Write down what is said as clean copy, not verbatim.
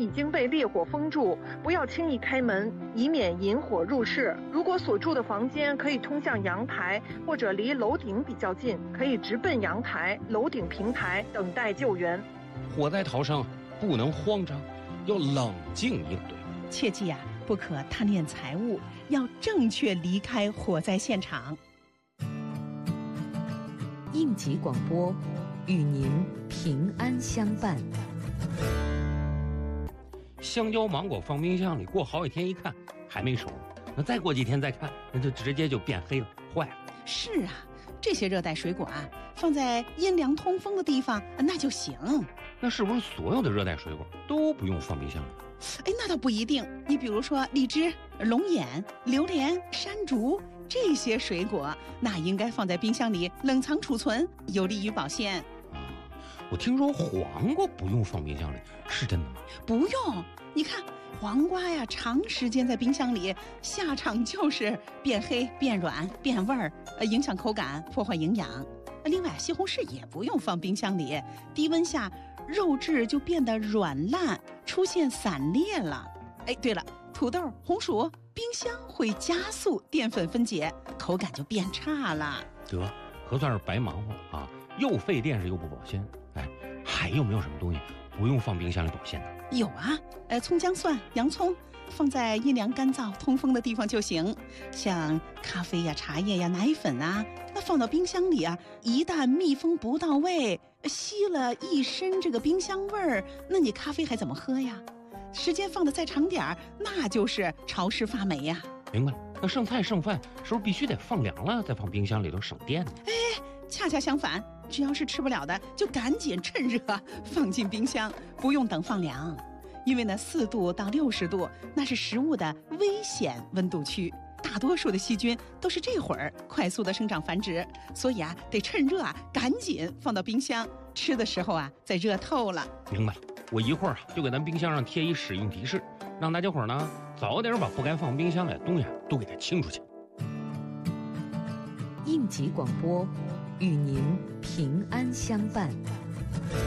已经被烈火封住，不要轻易开门，以免引火入室。如果所住的房间可以通向阳台或者离楼顶比较近，可以直奔阳台、楼顶平台等待救援。 火灾逃生不能慌张，要冷静应对。 切记呀，不可贪恋财物，要正确离开火灾现场。 应急广播，与您平安相伴。 香蕉、芒果放冰箱里，过好几天一看还没熟，那再过几天再看，那就直接就变黑了，坏了。 是啊，这些热带水果啊，放在阴凉通风的地方那就行。 那是不是所有的热带水果都不用放冰箱里？ 哎，那倒不一定。你比如说荔枝、龙眼、榴莲、山竹这些水果，那应该放在冰箱里冷藏储存，有利于保鲜。 我听说黄瓜不用放冰箱里，是真的吗？ 不用，你看黄瓜呀，长时间在冰箱里，下场就是变黑、变软、变味儿，影响口感，破坏营养。另外，西红柿也不用放冰箱里，低温下肉质就变得软烂，出现散裂了。哎，对了，土豆、红薯，冰箱会加速淀粉分解，口感就变差了。 得，可算是白忙活啊，又费电视又不保鲜。哎，还有没有什么东西不用放冰箱里保鲜的？ 有啊，葱姜蒜、洋葱放在阴凉干燥通风的地方就行。像咖啡呀、茶叶呀、奶粉啊，那放到冰箱里啊，一旦密封不到位，吸了一身这个冰箱味儿，那你咖啡还怎么喝呀？时间放得再长点儿，那就是潮湿发霉呀。 明白了，那剩菜剩饭是不是必须得放凉了再放冰箱里头省电呢？ 哎，恰恰相反，只要是吃不了的，就赶紧趁热放进冰箱，不用等放凉。因为呢，4度到60度那是食物的危险温度区，大多数的细菌都是这会儿快速的生长繁殖，所以啊，得趁热啊，赶紧放到冰箱，吃的时候啊，再热透了。 明白了，我一会儿就给咱冰箱上贴一使用提示，让大家伙呢早点把不该放冰箱里的东西都给它清出去。 应急广播，与您平安相伴。